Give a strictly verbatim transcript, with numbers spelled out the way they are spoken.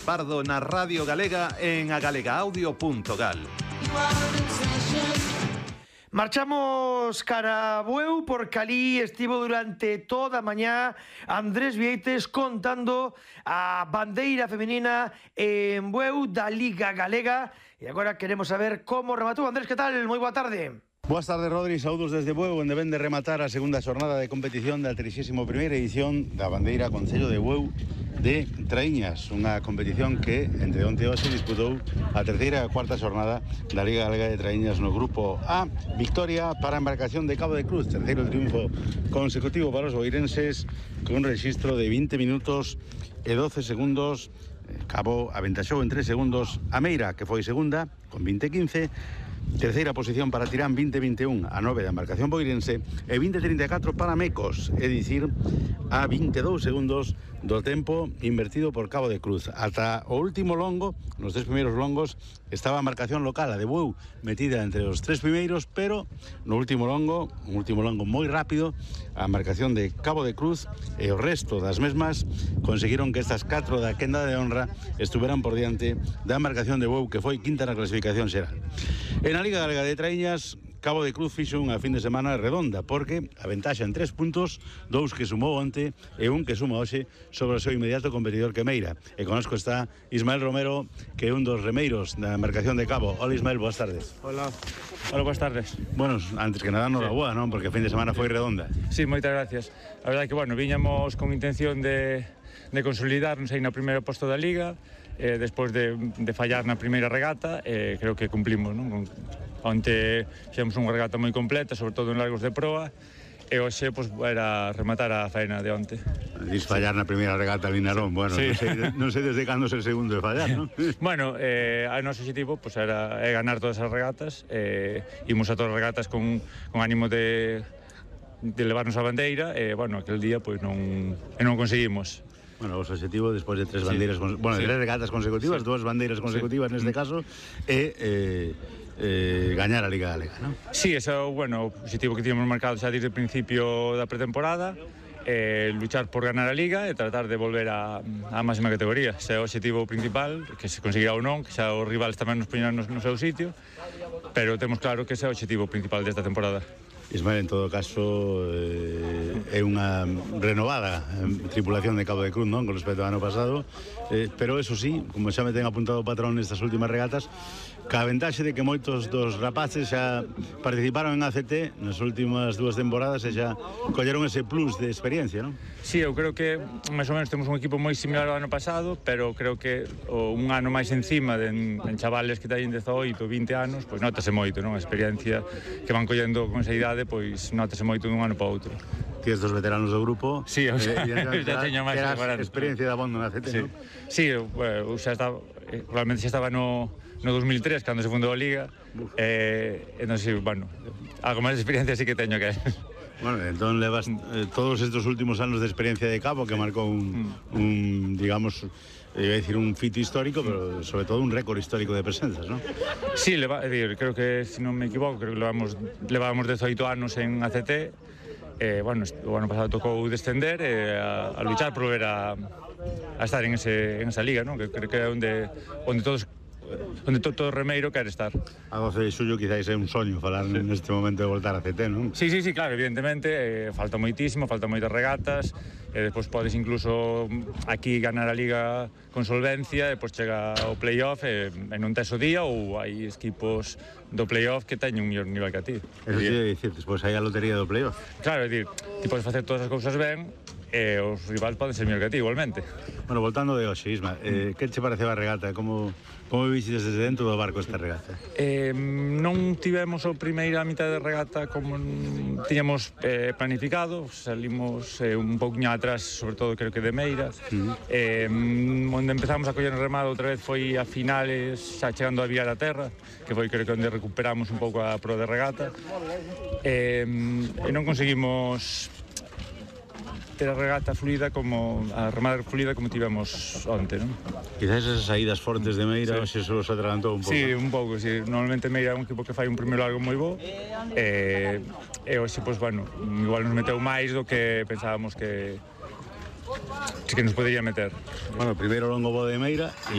Pardo na Radio Galega en agalegaaudio punto gal. Marchamos cara a Bueu porque ali estivo durante toda a mañá Andrés Vieites contando a bandeira femenina en Bueu da Liga Galega e agora queremos saber como rematou. Andrés, que tal? Moi boa tarde. Boas tardes, Rodri, saúdos desde Bueu, onde ven de rematar a segunda xornada de competición da trixésima primeira edición da bandeira Concello de Bueu de Traíñas, unha competición que entre onte e hoxe disputou a terceira e a cuarta xornada da Liga Galega de Traíñas no grupo A. Victoria para a embarcación de Cabo de Cruz, terceiro triunfo consecutivo para os boirenses con un rexistro de vinte minutos e doce segundos. Cabo aventaxou en tres segundos a Meira, que foi segunda con vinte quince. Terceira posición para Tirán, vinte vinte e un a nove da embarcación boirense e vinte trinta e catro para Mecos, é dicir, a vinte e dous segundos do tempo invertido por Cabo de Cruz. Ata o último longo, nos tres primeiros longos, estaba a embarcación local, a de Bueu, metida entre os tres primeiros, pero no último longo, un último longo moi rápido, a embarcación de Cabo de Cruz e o resto das mesmas conseguiron que estas catro da quenda de honra estuveran por diante da embarcación de Bueu, que foi quinta na clasificación xeral. En a Liga Galega de Traíñas, Cabo de Cruz fixo unha fin de semana redonda porque aventaxa en tres puntos, dous que sumou onte e un que suma hoxe sobre o seu inmediato competidor que Meira. E connosco está Ismael Romero, que é un dos remeiros da embarcación de Cabo. Hola Ismael, boas tardes. Hola. Hola, boas tardes. Bueno, antes que nada, noraboa, non? Porque a fin de semana foi redonda. Sí, moitas gracias. A verdade é que, bueno, viñamos con intención de, de consolidarnos aí na primeira posto da Liga, eh, despois de, de fallar na primeira regata, eh, creo que cumplimos, non? Onte xemos unha regata moi completa, sobre todo en largos de proa, e hoxe pues, era rematar a faena de onte. Dis fallar na primeira regata ali Narón, bueno, sí. non, sei, non sei desde cando ser segundo de fallar, non? Bueno, eh, o noso objetivo pues, era é ganar todas as regatas, eh, imos a todas as regatas con, con ánimo de, de levarnos a bandeira, e, bueno, aquel día pues, non, e non conseguimos. Bueno, o objetivo despois de tres bandeiras, sí. bueno, sí. tres regatas consecutivas, sí. dúas bandeiras consecutivas sí. neste caso, é eh, eh, gañar a Liga Galega, non? Sí, ese é o, bueno, o objetivo que tínhamos marcado xa desde o principio da pretemporada, eh, luchar por ganar a Liga e tratar de volver a, a máxima categoría. Ese é o objetivo principal, que se conseguirá ou non, que xa os rivales tamén nos poñerán no, no seu sitio, pero temos claro que ese é o objetivo principal desta temporada. Ismael, en todo caso, eh, é unha renovada eh, tripulación de Cabo de Cruz, non? Con respecto ao ano pasado, eh, pero eso sí, como xa me ten apuntado o patrón nestas últimas regatas, ca ventaxe de que moitos dos rapaces xa participaron en A C T nas últimas dúas temporadas e xa colleron ese plus de experiencia, non? Sí, eu creo que máis ou menos temos un equipo moi similar ao ano pasado, pero creo que o, un ano máis encima de, en, en chavales que teñen dezaoito, vinte anos, pois notase moito, non? A experiencia que van collendo con esa idade, pois notase moito dun ano para outro. Ti dos veteranos do grupo. Sí, eu xa, eh, xa teño máis experiencia de abondo na A C T, sí. non? Sí, eu, eu xa estaba, eh, probablemente xa estaba no no dos mil tres, cando se fundou a Liga, e, eh, non sei, bueno, algo máis de experiencia sí que teño que... Bueno, entón levas eh, todos estes últimos anos de experiencia de Cabo, que marcou un, mm. un digamos, iba a decir un fito histórico, pero sobre todo un récord histórico de presentas, non? Sí, leva, decir, creo que, se non me equivoco, creo que levamos, levábamos dezoito anos en A C T, eh, bueno, o ano pasado tocou descender e a, a luchar por volver a, a estar en, ese, en esa liga, non? Que creo que é onde, onde todos onde todo remeiro quere estar. A doce de xullo quizás é un soño falar sí. neste momento de voltar a C T, non? Sí, sí, sí, claro, evidentemente, eh, falta moitísimo, falta moitas regatas, e despois podes incluso aquí ganar a Liga con solvencia, e depois chega o playoff e, e non tes o día, ou hai equipos do playoff que teñen un mellor nivel que a ti. Eso sí, é dicir, despois hai a lotería do playoff. Claro, é dicir, ti podes facer todas as cousas ben, e os rivais poden ser mellor que a ti, igualmente. Bueno, voltando de hoxe, Isma, eh, que che pareceu a regata? Como, como visites desde dentro do barco esta regata? Eh, non tivemos a primeira mitad de regata como tiñamos eh, planificado, salimos eh, un pouquinho atrás, sobre todo creo que de Meira, uh-huh. eh, onde empezamos a coller o remado outra vez foi a finales, xa chegando a Vía da Terra, que foi creo que onde recuperamos un pouco a pro de regata, eh, e non conseguimos ter a regata fluida como a remada fluida como tivemos onte, non? Quizás esas saídas fortes de Meira sí. se só se adelantou un pouco. Sí, un pouco, sí. Normalmente Meira é un equipo que fai un primeiro largo moi bo e, e hoxe, pois, bueno, igual nos meteu máis do que pensábamos que que nos podería meter. Bueno, primeiro longo bo de Meira e